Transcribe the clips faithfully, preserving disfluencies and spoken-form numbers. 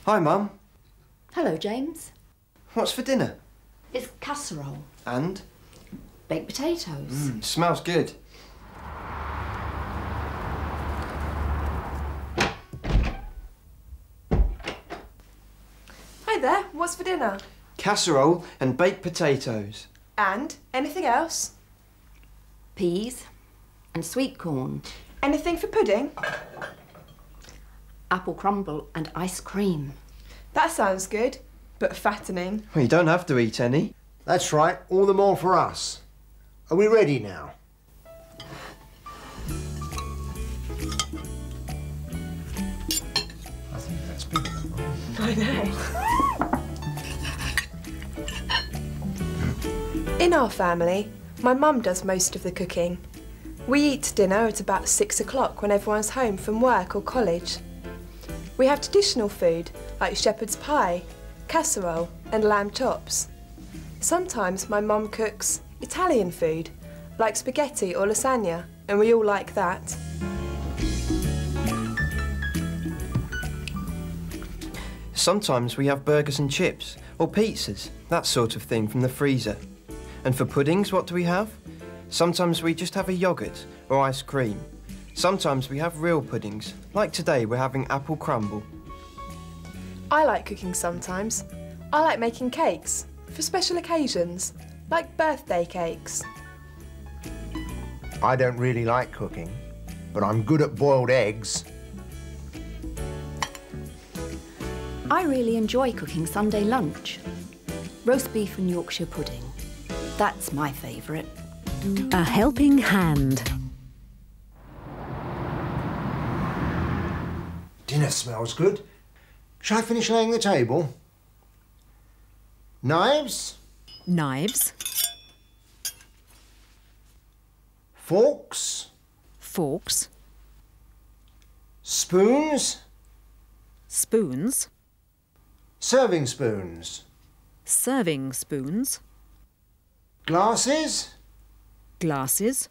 Hi, Mum. Hello, James. What's for dinner? It's casserole. And? Baked potatoes. Mmm, smells good. Hi there, what's for dinner? Casserole and baked potatoes. And anything else? Peas and sweet corn. Anything for pudding? Apple crumble and ice cream. That sounds good, but fattening. Well, you don't have to eat any. That's right, all the more for us. Are we ready now? I think that's bigger than mine. I know. In our family, my mum does most of the cooking. We eat dinner at about six o'clock when everyone's home from work or college. We have traditional food like shepherd's pie, casserole and lamb chops. Sometimes my mum cooks Italian food like spaghetti or lasagna, and we all like that. Sometimes we have burgers and chips, or pizzas, that sort of thing from the freezer. And for puddings, what do we have? Sometimes we just have a yoghurt or ice cream. Sometimes we have real puddings, like today we're having apple crumble. I like cooking sometimes. I like making cakes for special occasions, like birthday cakes. I don't really like cooking, but I'm good at boiled eggs. I really enjoy cooking Sunday lunch. Roast beef and Yorkshire pudding. That's my favourite. A helping hand. Dinner smells good. Shall I finish laying the table? Knives? Knives. Forks? Forks. Spoons? Spoons. Serving spoons? Serving spoons. Glasses? Glasses.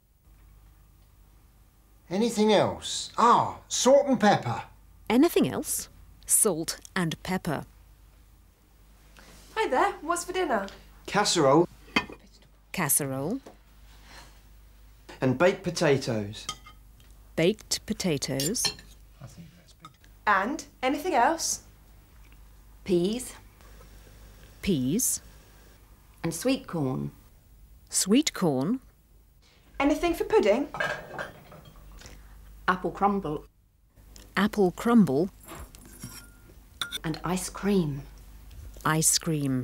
Anything else? Ah, salt and pepper. Anything else? Salt and pepper. Hi there, what's for dinner? Casserole Casserole. and baked potatoes. Baked potatoes. I think that's big. And anything else? Peas Peas. and sweet corn. Sweet corn. Anything for pudding? Apple crumble Apple crumble. and ice cream. Ice cream.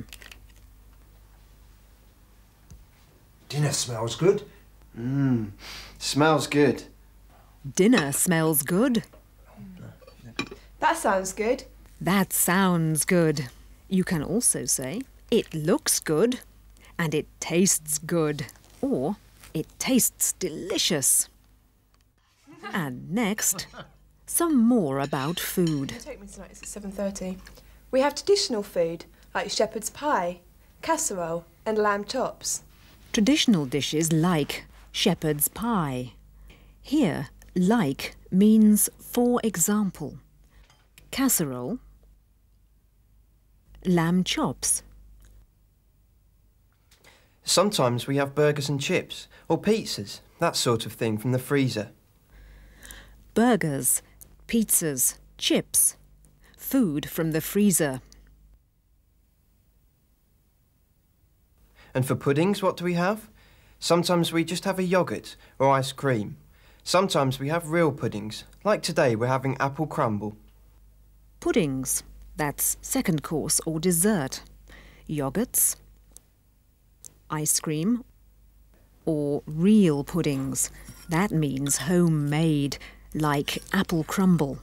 Dinner smells good. Mmm, smells good. Dinner smells good. That sounds good. That sounds good. You can also say, it looks good, and it tastes good, or it tastes delicious. And next, some more about food. Take me tonight, it's at seven thirty. We have traditional food like shepherd's pie, casserole and lamb chops. Traditional dishes like shepherd's pie. Here, like means for example. Casserole. Lamb chops. Sometimes we have burgers and chips, or pizzas, that sort of thing from the freezer. Burgers, pizzas, chips. Food from the freezer. And for puddings, what do we have? Sometimes we just have a yoghurt or ice cream. Sometimes we have real puddings, like today we're having apple crumble. Puddings, that's second course or dessert. Yogurts, ice cream, or real puddings. That means homemade, like apple crumble.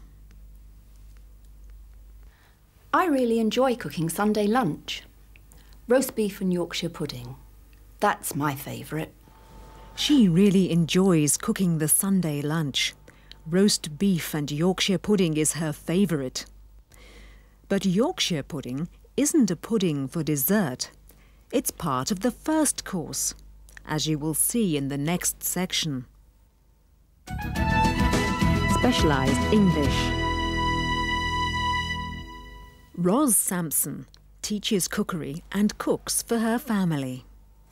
I really enjoy cooking Sunday lunch. Roast beef and Yorkshire pudding. That's my favourite. She really enjoys cooking the Sunday lunch. Roast beef and Yorkshire pudding is her favourite. But Yorkshire pudding isn't a pudding for dessert. It's part of the first course, as you will see in the next section. Specialised English. Ros Sampson teaches cookery and cooks for her family.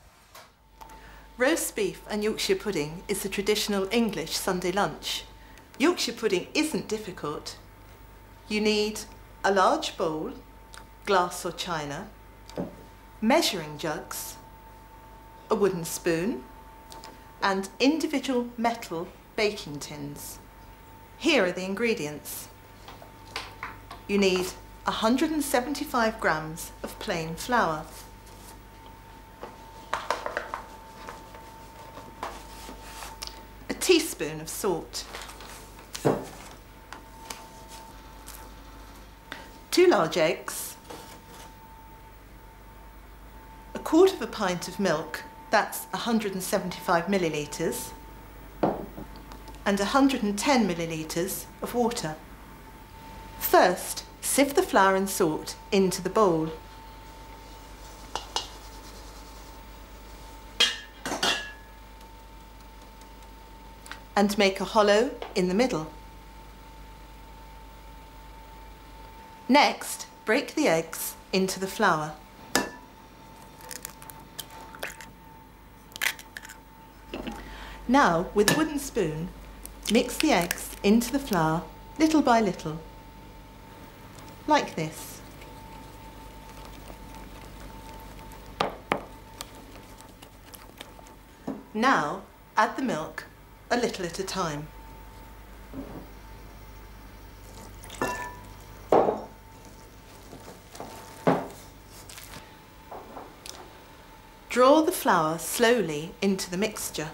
Roast beef and Yorkshire pudding is the traditional English Sunday lunch. Yorkshire pudding isn't difficult. You need a large bowl, glass or china, measuring jugs, a wooden spoon, and individual metal baking tins. Here are the ingredients. You need one hundred seventy-five grams of plain flour, a teaspoon of salt, two large eggs, a quarter of a pint of milk, that's one hundred seventy-five millilitres, and one hundred ten millilitres of water. First, sift the flour and salt into the bowl. And make a hollow in the middle. Next, break the eggs into the flour. Now, with a wooden spoon, mix the eggs into the flour little by little, like this. Now, add the milk a little at a time. Draw the flour slowly into the mixture.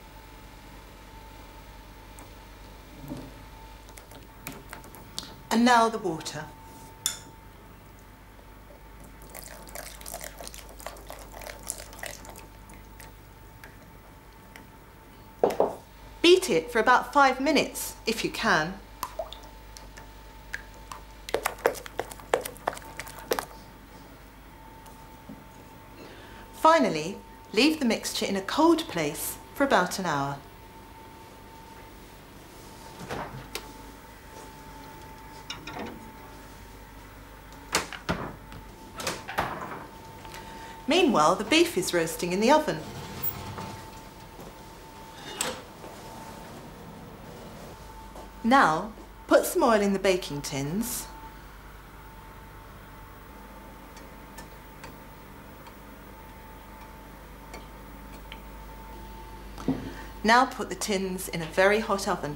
And now the water. Beat it for about five minutes if you can. Finally, leave the mixture in a cold place for about an hour. Meanwhile, the beef is roasting in the oven. Now, put some oil in the baking tins. Now put the tins in a very hot oven.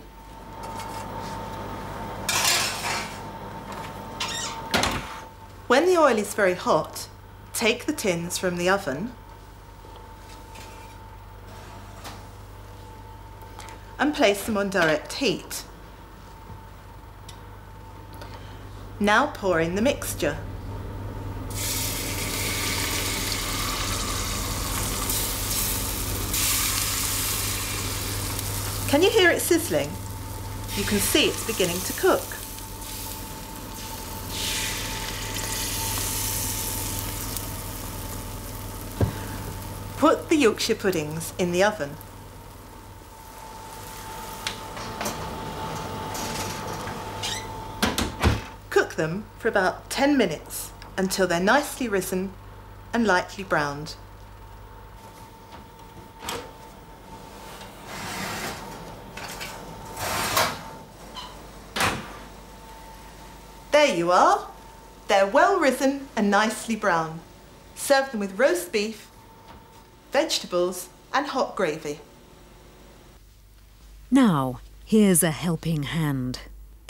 When the oil is very hot, take the tins from the oven and place them on direct heat. Now pour in the mixture. Can you hear it sizzling? You can see it's beginning to cook. Put the Yorkshire puddings in the oven. Cook them for about ten minutes until they're nicely risen and lightly browned. There you are. They're well risen and nicely brown. Serve them with roast beef, vegetables and hot gravy. Now, here's a helping hand.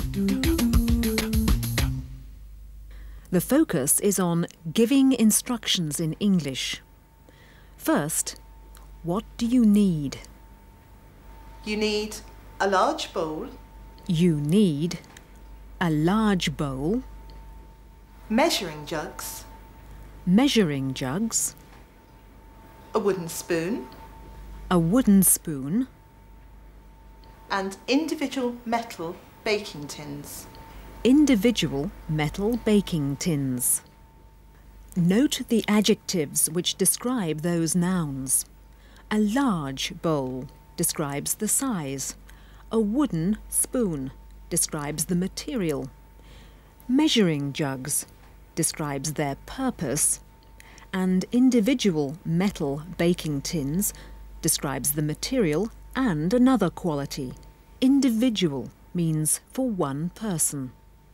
The focus is on giving instructions in English. First, what do you need? You need a large bowl. You need a large bowl, Measuring jugs. measuring jugs, A wooden spoon. a wooden spoon, And individual metal baking tins. individual metal baking tins. Note the adjectives which describe those nouns. A large bowl describes the size. A wooden spoon describes the material. Measuring jugs describes their purpose, and individual metal baking tins describes the material and another quality. Individual means for one person.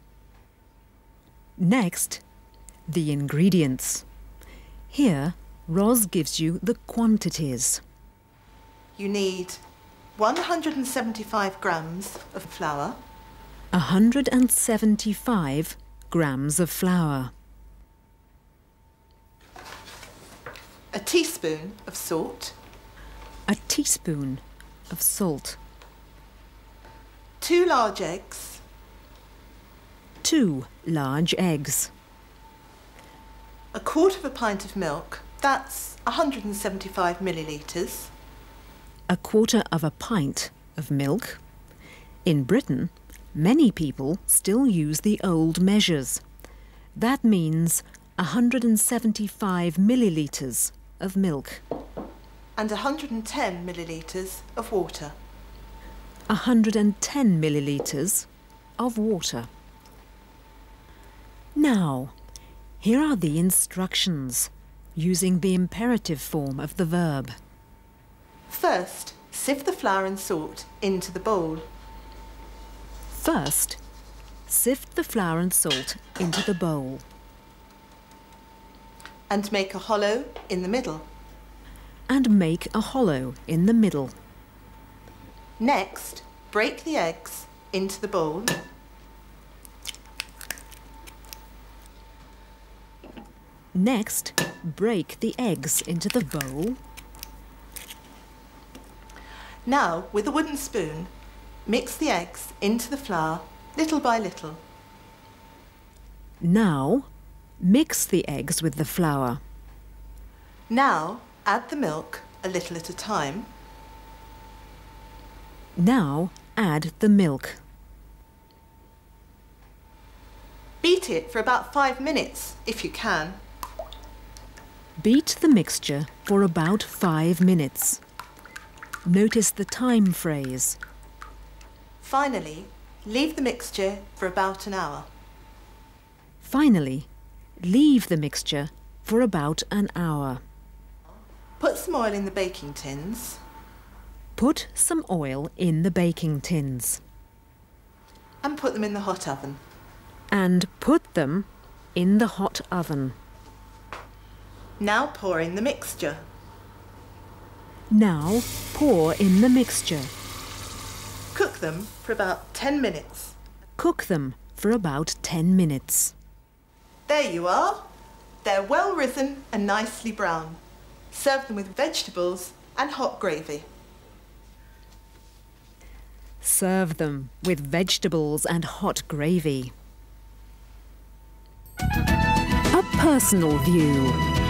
Next, the ingredients. Here, Roz gives you the quantities. You need one hundred seventy-five grams of flour, one hundred seventy-five grams of flour, a teaspoon of salt, a teaspoon of salt, two large eggs, two large eggs, a quarter of a pint of milk, that's one hundred seventy-five millilitres, a quarter of a pint of milk. In Britain, many people still use the old measures. That means one hundred seventy-five millilitres of milk, and one hundred ten millilitres of water. one hundred ten millilitres of water. Now, here are the instructions using the imperative form of the verb. First, sift the flour and salt into the bowl. First, sift the flour and salt into the bowl. And make a hollow in the middle. And make a hollow in the middle. Next, break the eggs into the bowl. Next, break the eggs into the bowl. Now, with a wooden spoon, mix the eggs into the flour little by little. Now, mix the eggs with the flour. Now, add the milk a little at a time. Now, add the milk. Beat it for about five minutes, if you can. Beat the mixture for about five minutes. Notice the time phrase. Finally, leave the mixture for about an hour. Finally, leave the mixture for about an hour. Put some oil in the baking tins. Put some oil in the baking tins. And put them in the hot oven. And put them in the hot oven. Now pour in the mixture. Now pour in the mixture. Cook them for about ten minutes. Cook them for about ten minutes. There you are. They're well risen and nicely brown. Serve them with vegetables and hot gravy. Serve them with vegetables and hot gravy. A personal view.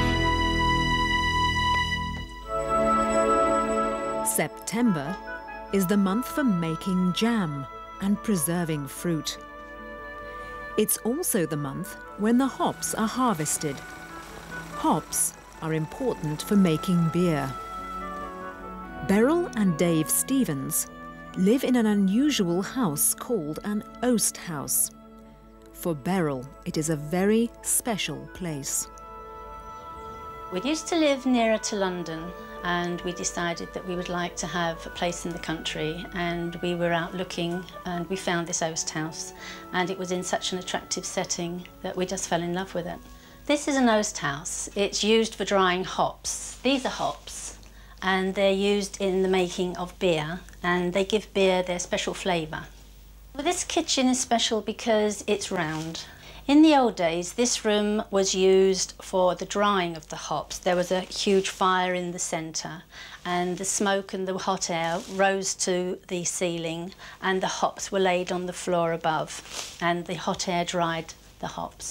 September is the month for making jam and preserving fruit. It's also the month when the hops are harvested. Hops are important for making beer. Beryl and Dave Stevens live in an unusual house called an oast house. For Beryl, it is a very special place. We used to live nearer to London, and we decided that we would like to have a place in the country, and we were out looking and we found this oast house, and it was in such an attractive setting that we just fell in love with it. This is an oast house. It's used for drying hops. These are hops, and they're used in the making of beer, and they give beer their special flavour. Well, this kitchen is special because it's round. In the old days, this room was used for the drying of the hops. There was a huge fire in the centre, and the smoke and the hot air rose to the ceiling, and the hops were laid on the floor above, and the hot air dried the hops.